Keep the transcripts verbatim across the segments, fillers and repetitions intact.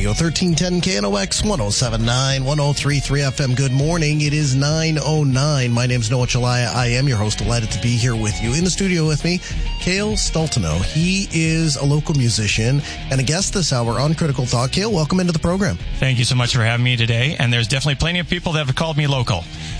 Radio, thirteen ten K N O X, ten seventy-nine, ten thirty-three F M. Good morning. It is nine oh nine. My name's Noah Chalaya. I am your host. Delighted to be here with you. In the studio with me, Cale Stoltenow. He is a local musician and a guest this hour on Critical Thought. Cale, welcome into the program. Thank you so much for having me today. And there's definitely plenty of people that have called me local.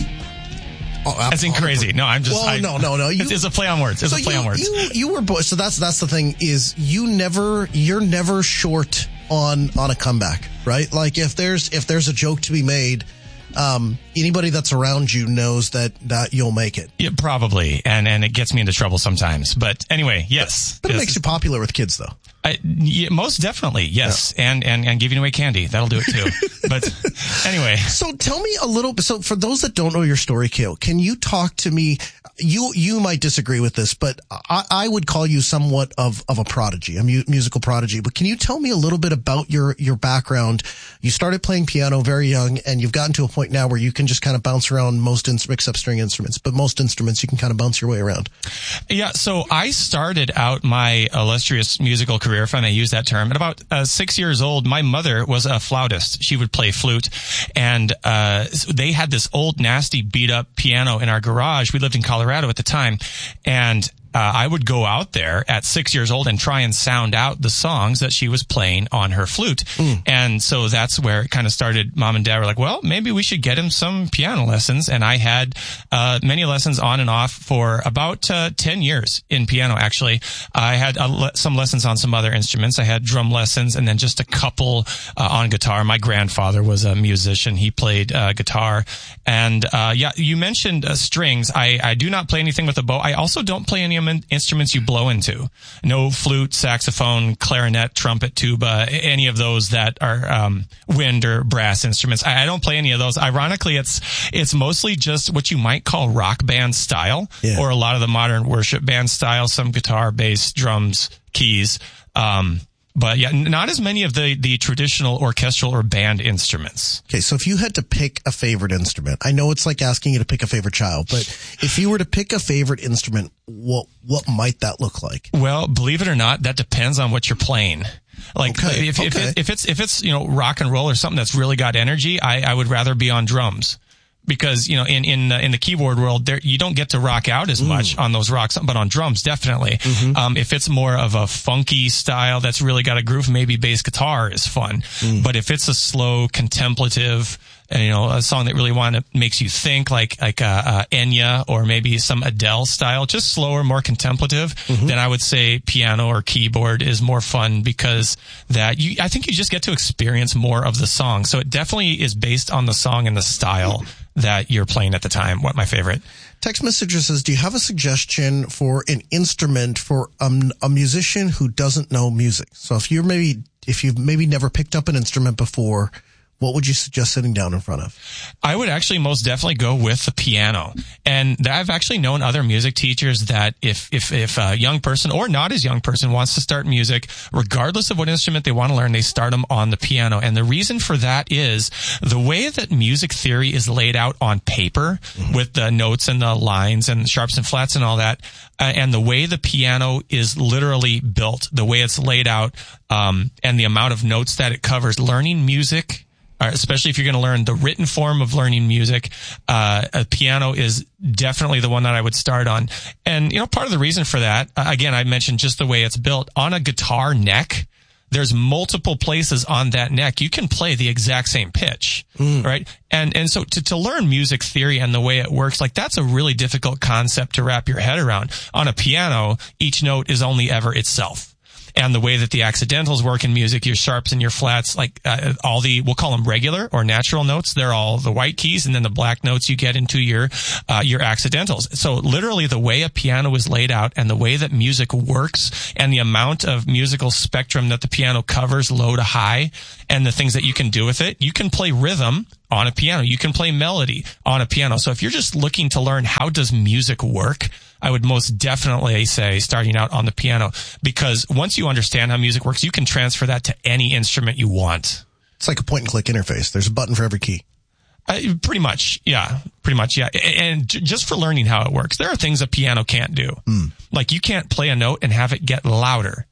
Oh, that's in crazy. No, I'm just. Well, I, no, no, no. You, it's, it's a play on words. It's so a play you, on words. You, you were bo- so that's that's the thing is you never you're never short on on a comeback, right? Like if there's if there's a joke to be made, um, anybody that's around you knows that that you'll make it. Yeah, probably, and and it gets me into trouble sometimes. But anyway, yes. But, but it yes. makes you popular with kids, though. I, yeah, most definitely, yes, yeah. and, and and giving away candy, that'll do it too. But anyway, so tell me a little. So for those that don't know your story, Cale, can you talk to me? You you might disagree with this, but I, I would call you somewhat of of a prodigy, a mu- musical prodigy. But can you tell me a little bit about your your background? You started playing piano very young, and you've gotten to a point now where you can just kind of bounce around most instruments, except string instruments. But most instruments, you can kind of bounce your way around. Yeah. So I started out my illustrious musical career, if I may use that term, at about uh, six years old. My mother was a flautist. She would play flute, and uh they had this old, nasty, beat-up piano in our garage. We lived in Colorado at the time, and Uh, I would go out there at six years old and try and sound out the songs that she was playing on her flute. Mm. And so that's where it kind of started. Mom and Dad were like, well, maybe we should get him some piano lessons. And I had uh many lessons on and off for about uh, ten years in piano, actually. I had uh, le- some lessons on some other instruments. I had drum lessons and then just a couple uh, on guitar. My grandfather was a musician. He played uh, guitar. And uh yeah, you mentioned uh, strings. I, I do not play anything with a bow. I also don't play any instruments you blow into. No flute, saxophone, clarinet, trumpet, tuba, any of those that are um wind or brass instruments. I, I don't play any of those. Ironically, it's it's mostly just what you might call rock band style, yeah. or a lot of the modern worship band style, some guitar, bass, drums, keys. Um But yeah, not as many of the, the traditional orchestral or band instruments. Okay, so if you had to pick a favorite instrument, I know it's like asking you to pick a favorite child, but if you were to pick a favorite instrument, what what might that look like? Well, believe it or not, that depends on what you're playing. Like okay, if, okay. if, if it's if it's you know rock and roll or something that's really got energy, I, I would rather be on drums. Because, you know, in, in, uh, in the keyboard world, there, you don't get to rock out as much mm. on those rocks, but on drums, definitely. Mm-hmm. Um, if it's more of a funky style that's really got a groove, maybe bass guitar is fun. Mm. But if it's a slow, contemplative, and, you know, a song that really want to, makes you think, like, like, uh, uh, Enya or maybe some Adele style, just slower, more contemplative, mm-hmm. then I would say piano or keyboard is more fun because that you, I think you just get to experience more of the song. So it definitely is based on the song and the style that you're playing at the time. What my favorite? Text messenger says, do you have a suggestion for an instrument for um, a musician who doesn't know music? So if you're maybe, if you've maybe never picked up an instrument before, what would you suggest sitting down in front of? I would actually most definitely go with the piano. And I've actually known other music teachers that if, if, if a young person or not as young person wants to start music, regardless of what instrument they want to learn, they start them on the piano. And the reason for that is the way that music theory is laid out on paper mm-hmm. with the notes and the lines and sharps and flats and all that, uh, and the way the piano is literally built, the way it's laid out, um, and the amount of notes that it covers, learning music, especially if you're going to learn the written form of learning music, uh, a piano is definitely the one that I would start on. And, you know, part of the reason for that, again, I mentioned just the way it's built. On a guitar neck, there's multiple places on that neck. You can play the exact same pitch, mm. right? And, and so to, to learn music theory and the way it works, like that's a really difficult concept to wrap your head around. On a piano, each note is only ever itself. And the way that the accidentals work in music, your sharps and your flats, like uh, all the, we'll call them regular or natural notes, they're all the white keys, and then the black notes you get into your uh, your accidentals. So literally the way a piano is laid out and the way that music works and the amount of musical spectrum that the piano covers, low to high, and the things that you can do with it, you can play rhythm on a piano. You can play melody on a piano. So if you're just looking to learn how does music work, I would most definitely say starting out on the piano, because once you understand how music works, you can transfer that to any instrument you want. It's like a point and click interface. There's a button for every key. Uh, pretty much, yeah. Pretty much, yeah. And j- just for learning how it works, there are things a piano can't do. Mm. Like you can't play a note and have it get louder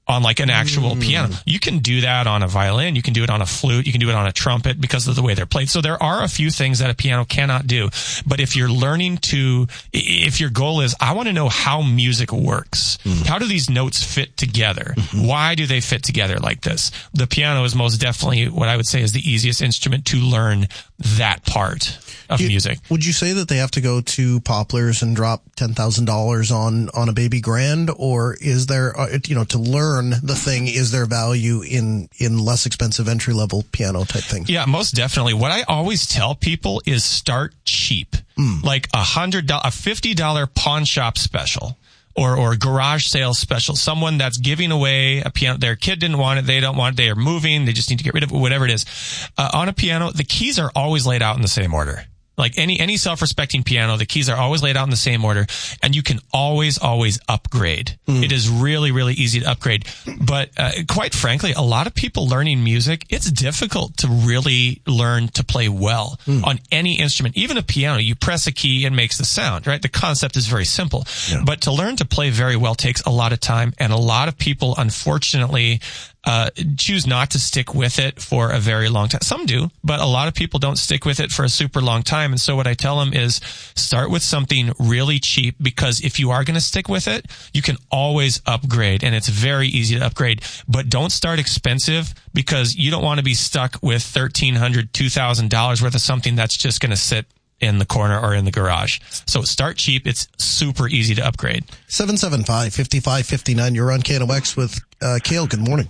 on like an actual mm. piano. You can do that on a violin. You can do it on a flute. You can do it on a trumpet because of the way they're played. So there are a few things that a piano cannot do. But if you're learning to, if your goal is, I want to know how music works. Mm. How do these notes fit together? Mm-hmm. Why do they fit together like this? The piano is most definitely what I would say is the easiest instrument to learn that part of you, music. Would you say that they have to go to Poplars and drop ten thousand dollars on, on a baby grand? Or is there, uh, you know, to learn the thing, is there value in, in less expensive entry level piano type things? Yeah, most definitely. What I always tell people is start cheap, mm. like a hundred dollars, a fifty dollars pawn shop special. Or, or garage sale special. Someone that's giving away a piano. Their kid didn't want it. They don't want it. They are moving. They just need to get rid of it, whatever it is. Uh, on a piano, the keys are always laid out in the same order. Like any, any self-respecting piano, the keys are always laid out in the same order, and you can always, always upgrade. Mm. It is really, really easy to upgrade. But, uh, quite frankly, a lot of people learning music, it's difficult to really learn to play well mm. on any instrument. Even a piano, you press a key and makes the sound, right? The concept is very simple. Yeah. But to learn to play very well takes a lot of time, and a lot of people, unfortunately, Uh, choose not to stick with it for a very long time. Some do, but a lot of people don't stick with it for a super long time. And so what I tell them is start with something really cheap, because if you are going to stick with it, you can always upgrade, and it's very easy to upgrade. But don't start expensive, because you don't want to be stuck with thirteen hundred dollars, two thousand dollars worth of something that's just going to sit in the corner or in the garage. So start cheap. It's super easy to upgrade. seven seven five, five five five nine. You're on K N O X with uh, Cale. Good morning.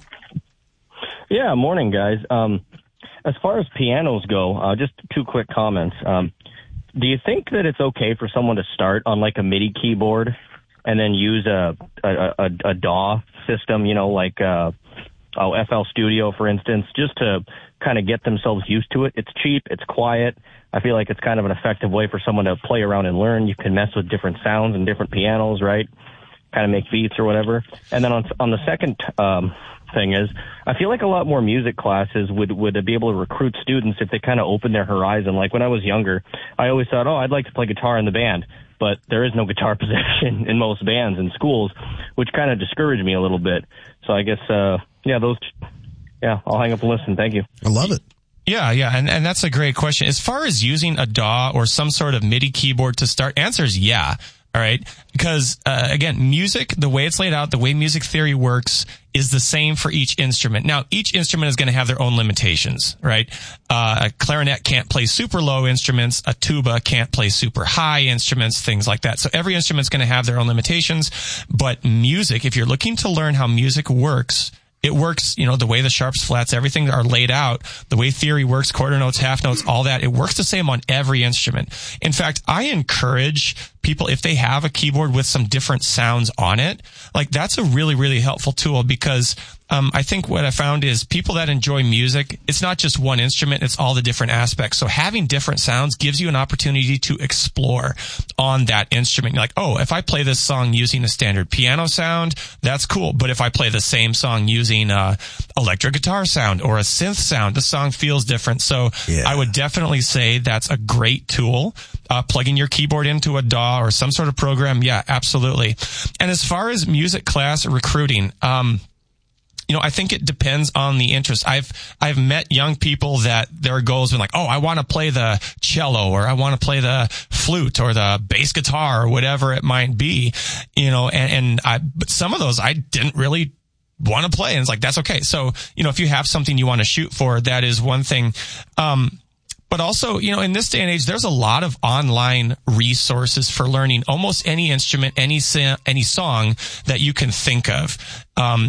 Yeah, morning, guys. Um, as far as pianos go, uh, just two quick comments. Um, do you think that it's okay for someone to start on like a MIDI keyboard and then use a a, a, a D A W system, you know, like uh, oh, F L Studio, for instance, just to kind of get themselves used to it? It's cheap, it's quiet. I feel like it's kind of an effective way for someone to play around and learn. You can mess with different sounds and different pianos, right? Kind of make beats or whatever. And then on on the second um thing is, I feel like a lot more music classes would would be able to recruit students if they kind of open their horizon. Like when I was younger, I always thought, oh, I'd like to play guitar in the band, but there is no guitar position in most bands in schools, which kind of discouraged me a little bit. So I guess, uh, yeah, those, yeah, I'll hang up and listen. Thank you. I love it. Yeah, yeah, and, and that's a great question. As far as using a D A W or some sort of MIDI keyboard to start, answer is yeah. All right. Because, uh, again, music, the way it's laid out, the way music theory works is the same for each instrument. Now, each instrument is going to have their own limitations, right? Uh, a clarinet can't play super low instruments. A tuba can't play super high instruments, things like that. So every instrument's going to have their own limitations. But music, if you're looking to learn how music works, it works, you know, the way the sharps, flats, everything are laid out, the way theory works, quarter notes, half notes, all that, it works the same on every instrument. In fact, I encourage people, if they have a keyboard with some different sounds on it, like that's a really, really helpful tool, because um, I think what I found is people that enjoy music, it's not just one instrument, it's all the different aspects. So having different sounds gives you an opportunity to explore on that instrument. You're like, oh, if I play this song using a standard piano sound, that's cool. But if I play the same song using uh electric guitar sound or a synth sound, the song feels different. So yeah. I would definitely say that's a great tool. Uh, plugging your keyboard into a D A W or some sort of program, yeah, absolutely. And as far as music class recruiting, um, you know, I think it depends on the interest. I've, I've met young people that their goals have been like, oh, I want to play the cello, or I want to play the flute or the bass guitar or whatever it might be, you know, and, and I, but some of those I didn't really want to play. And it's like, that's okay. So, you know, if you have something you want to shoot for, that is one thing. Um, But also, you know, in this day and age, there's a lot of online resources for learning almost any instrument, any any song that you can think of. Um,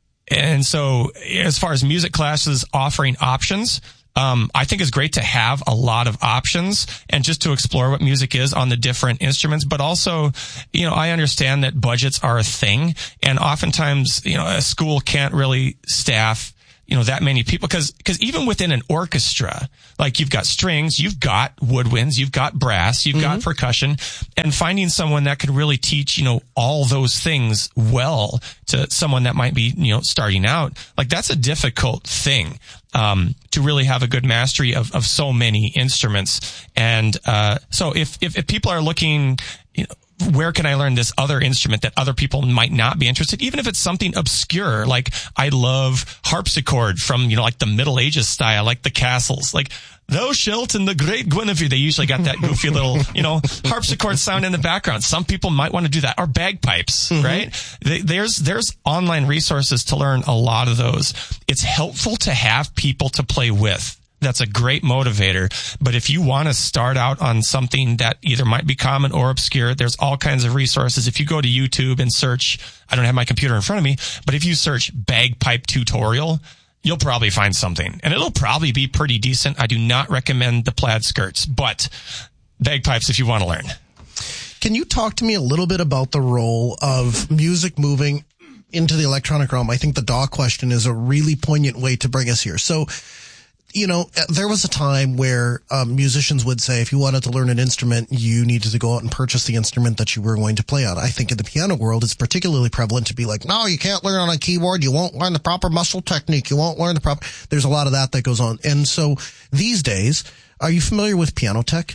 and so as far as music classes offering options, um, I think it's great to have a lot of options and just to explore what music is on the different instruments. But also, you know, I understand that budgets are a thing, and oftentimes, you know, a school can't really staff you know, that many people, because, because even within an orchestra, like you've got strings, you've got woodwinds, you've got brass, you've mm-hmm. got percussion, and finding someone that could really teach, you know, all those things well to someone that might be, you know, starting out, like that's a difficult thing, um, to really have a good mastery of, of so many instruments. And, uh, so if, if, if people are looking, you know, where can I learn this other instrument that other people might not be interested, even if it's something obscure, like I love harpsichord from, you know, like the Middle Ages style, like the castles, like thou shalt and the great Guinevere. They usually got that goofy little, you know, harpsichord sound in the background. Some people might want to do that, or bagpipes, mm-hmm. right? They, there's, there's online resources to learn a lot of those. It's helpful to have people to play with. That's a great motivator. But if you want to start out on something that either might be common or obscure, there's all kinds of resources. If you go to YouTube and search, I don't have my computer in front of me, but if you search bagpipe tutorial, you'll probably find something. And it'll probably be pretty decent. I do not recommend the plaid skirts, but bagpipes if you want to learn. Can you talk to me a little bit about the role of music moving into the electronic realm? I think the D A W question is a really poignant way to bring us here. So, you know, there was a time where um, musicians would say if you wanted to learn an instrument, you needed to go out and purchase the instrument that you were going to play on. I think in the piano world, it's particularly prevalent to be like, no, you can't learn on a keyboard. You won't learn the proper muscle technique. You won't learn the proper. There's a lot of that that goes on. And so these days, are you familiar with Pianotech?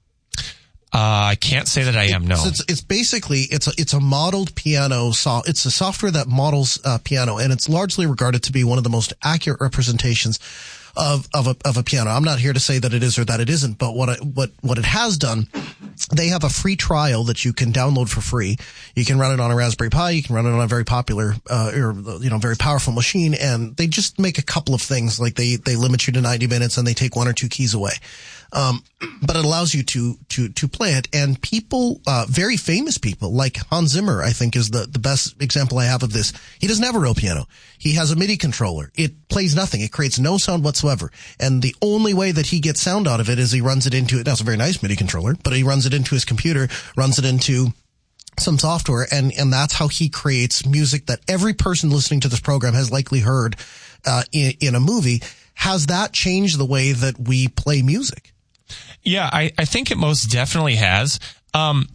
Uh, I can't say that I am, no. So it's, it's basically, it's a, it's a modeled piano, so it's a software that models uh, piano, and it's largely regarded to be one of the most accurate representations of, of a, of a piano. I'm not here to say that it is or that it isn't, but what, I, what, what it has done, they have a free trial that you can download for free. You can run it on a Raspberry Pi. You can run it on a very popular, uh, or, you know, very powerful machine. And they just make a couple of things, like they, they limit you to ninety minutes and they take one or two keys away. Um, but it allows you to, to, to play it. And people, uh, very famous people like Hans Zimmer, I think is the, the best example I have of this. He doesn't have a real piano. He has a MIDI controller. It plays nothing. It creates no sound whatsoever. And the only way that he gets sound out of it is he runs it into it. That's a very nice MIDI controller, but he runs it into his computer, runs it into some software, and, and that's how he creates music that every person listening to this program has likely heard, uh, in, in a movie. Has that changed the way that we play music? Yeah, I, I think it most definitely has. Um,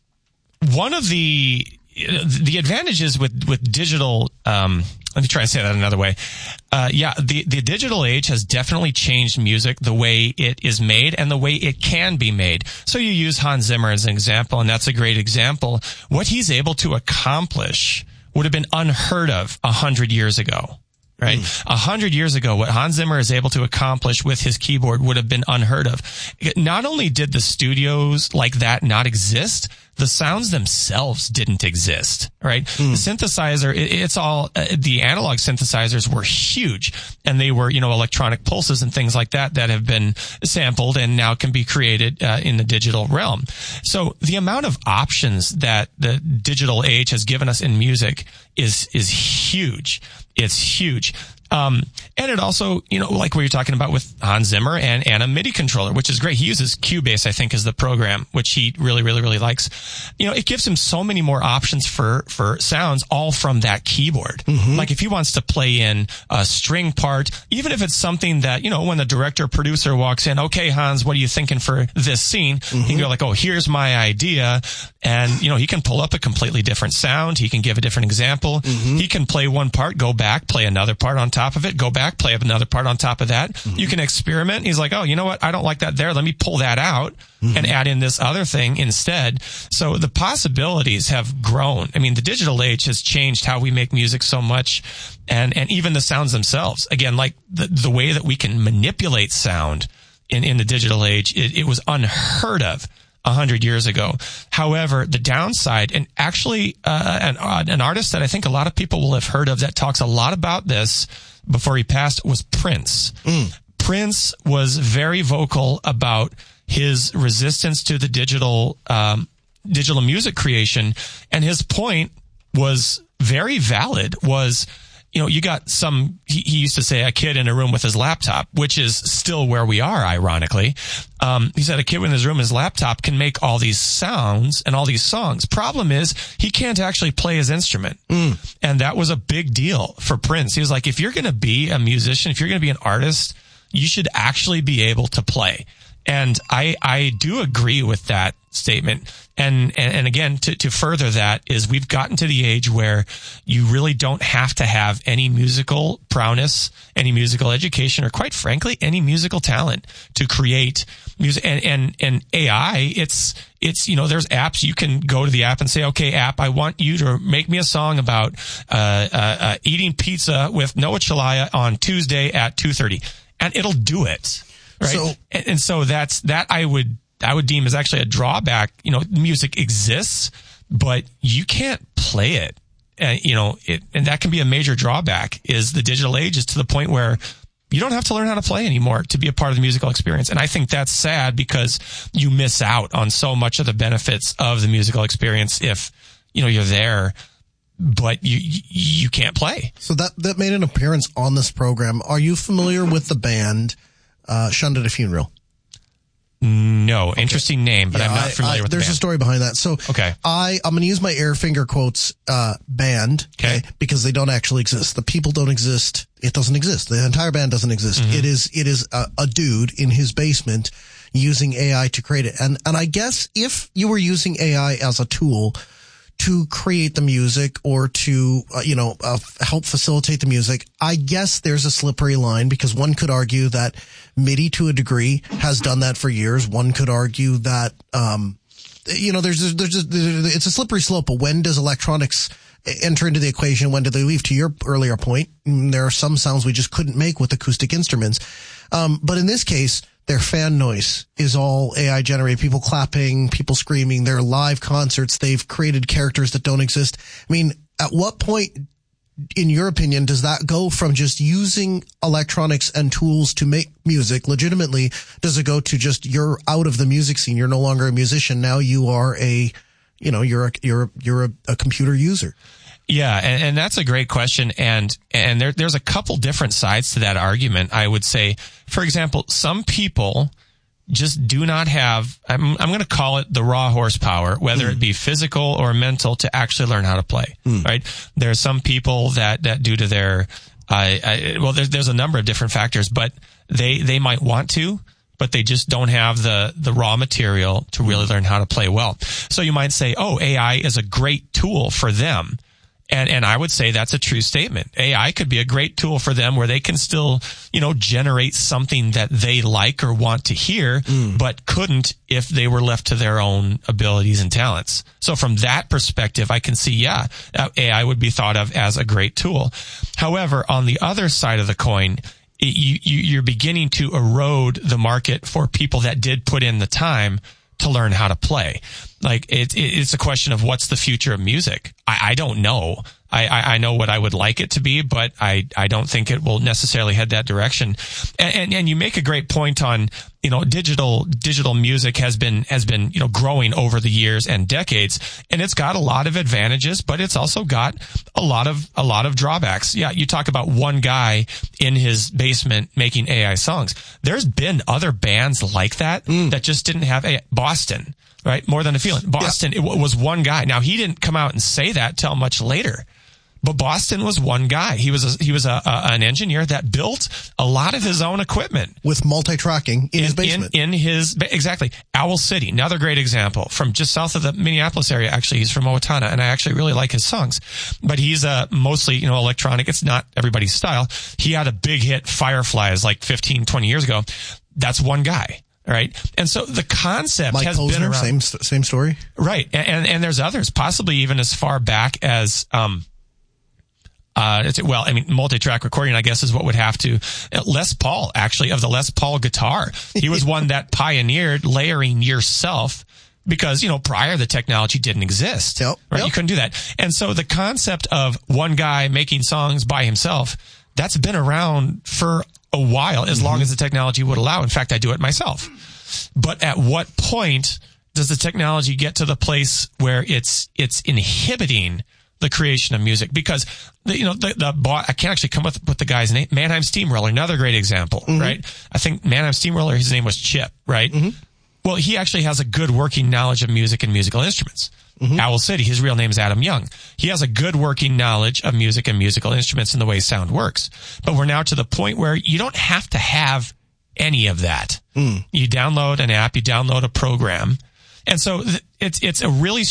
one of the, the advantages with, with digital, um, let me try and say that another way. Uh, yeah, the, the digital age has definitely changed music, the way it is made and the way it can be made. So you use Hans Zimmer as an example, and that's a great example. What he's able to accomplish would have been unheard of a hundred years ago. Right? A mm. hundred years ago, what Hans Zimmer is able to accomplish with his keyboard would have been unheard of. Not only did the studios like that not exist, the sounds themselves didn't exist, right? Mm. The synthesizer, it, it's all, uh, the analog synthesizers were huge, and they were, you know, electronic pulses and things like that that have been sampled and now can be created uh, in the digital realm. So the amount of options that the digital age has given us in music is, is huge. It's huge. Um, and it also, you know, like we were talking about with Hans Zimmer and, and a MIDI controller, which is great. He uses Cubase, I think, is the program, which he really, really, really likes. You know, it gives him so many more options for, for sounds, all from that keyboard. Mm-hmm. Like if he wants to play in a string part, even if it's something that, you know, when the director or producer walks in, okay, Hans, what are you thinking for this scene? Mm-hmm. He can go like, oh, here's my idea. And, you know, he can pull up a completely different sound. He can give a different example. Mm-hmm. He can play one part, go back, play another part on top of it, go back, play up another part on top of that. Mm-hmm. You can experiment. He's like, oh, you know what? I don't like that there. Let me pull that out mm-hmm. and add in this other thing instead. So the possibilities have grown. I mean, the digital age has changed how we make music so much, and, and even the sounds themselves. Again, like the, the way that we can manipulate sound in, in the digital age, it, it was unheard of a hundred years ago. However, the downside, and actually uh, an, uh, an artist that I think a lot of people will have heard of that talks a lot about this before he passed was Prince. Mm. Prince was very vocal about his resistance to the digital um, digital music creation, and his point was very valid. Was, you know, you got some, he, he used to say, a kid in a room with his laptop, which is still where we are, ironically. Um, he said a kid in his room, his laptop can make all these sounds and all these songs. Problem is, he can't actually play his instrument. Mm. And that was a big deal for Prince. He was like, if you're going to be a musician, if you're going to be an artist, you should actually be able to play. And I, I do agree with that statement. And, and, and again, to, to further that is we've gotten to the age where you really don't have to have any musical prowess, any musical education, or quite frankly, any musical talent to create music. And, and, and A I, it's, it's, you know, there's apps. You can go to the app and say, okay, app, I want you to make me a song about, uh, uh, uh eating pizza with Noah Chelaya on Tuesday at two thirty. And it'll do it. Right. So, and, and so that's, that I would, I would deem as actually a drawback. You know, music exists, but you can't play it. And, you know, it, and that can be a major drawback is the digital age is to the point where you don't have to learn how to play anymore to be a part of the musical experience. And I think that's sad because you miss out on so much of the benefits of the musical experience if, you know, you're there, but you, you can't play. So that, that made an appearance on this program. Are you familiar with the band, uh, Shunned at a Funeral? No, interesting name, but yeah, I'm not familiar I, I, with the There's band. a story behind that. So okay. I, I'm going to use my air finger quotes, uh, band, okay. okay, because they don't actually exist. The people don't exist. It doesn't exist. The entire band doesn't exist. Mm-hmm. It is, it is a, a dude in his basement using A I to create it. And, and I guess if you were using A I as a tool to create the music or to, uh, you know, uh, help facilitate the music, I guess there's a slippery line because one could argue that MIDI to a degree has done that for years. One could argue that, um, you know, there's, there's, just, it's a slippery slope. But when does electronics enter into the equation? When do they leave? To your earlier point, there are some sounds we just couldn't make with acoustic instruments. Um, but in this case, their fan noise is all A I generated. People clapping, people screaming. Their live concerts, they've created characters that don't exist. I mean, at what point, in your opinion, does that go from just using electronics and tools to make music legitimately? Does it go to just you're out of the music scene? You're no longer a musician. Now you are a, you know, you're a, you're, you're a, a computer user. Yeah, and, and that's a great question, and and there, there's a couple different sides to that argument. I would say, for example, some people just do not have, I'm, I'm going to call it the raw horsepower, whether mm. it be physical or mental, to actually learn how to play, mm. right? There are some people that, that due to their, I, I, well, there's, there's a number of different factors, but they, they might want to, but they just don't have the, the raw material to really learn how to play well. So you might say, oh, A I is a great tool for them. And, and I would say that's a true statement. A I could be a great tool for them where they can still, you know, generate something that they like or want to hear, mm. but couldn't if they were left to their own abilities and talents. So from that perspective, I can see, yeah, A I would be thought of as a great tool. However, on the other side of the coin, it, you, you, you're beginning to erode the market for people that did put in the time to learn how to play. Like it, it, it's a question of what's the future of music. I, I don't know. I, I, I know what I would like it to be, but I, I don't think it will necessarily head that direction. And, and, and you make a great point on, you know, digital, digital music has been, has been, you know, growing over the years and decades. And it's got a lot of advantages, but it's also got a lot of, a lot of drawbacks. Yeah. You talk about one guy in his basement making A I songs. There's been other bands like that mm. that just didn't have a Boston. Right? More Than a Feeling. Boston, yeah. It w- was one guy. Now, he didn't come out and say that till much later. But Boston was one guy. He was a, he was a, a, an engineer that built a lot of his own equipment. With multi-tracking in, in his basement. In, in his, exactly. Owl City, another great example from just south of the Minneapolis area. Actually, he's from Owatonna, and I actually really like his songs. But he's uh, mostly, you know, electronic. It's not everybody's style. He had a big hit, Fireflies, like fifteen, twenty years ago. That's one guy. Right. And so the concept Mike has Posner, been around. Same, same story. Right. And, and, and there's others, possibly even as far back as, um, uh, it's, well, I mean, multi-track recording, I guess, is what would have to, Les Paul, actually, of the Les Paul guitar. He was one that pioneered layering yourself because, you know, prior the technology didn't exist. Yep. Right. Yep. You couldn't do that. And so the concept of one guy making songs by himself, that's been around for a while, as mm-hmm. long as the technology would allow. In fact, I do it myself. But at what point does the technology get to the place where it's it's inhibiting the creation of music? Because the, you know the, the I can't actually come up with, with the guy's name. Mannheim Steamroller, another great example, mm-hmm. right? I think Mannheim Steamroller, his name was Chip, right? Mm-hmm. Well, he actually has a good working knowledge of music and musical instruments. Mm-hmm. Owl City, his real name is Adam Young. He has a good working knowledge of music and musical instruments and the way sound works. But we're now to the point where you don't have to have any of that. Mm. You download an app, you download a program, And so th- it's it's a really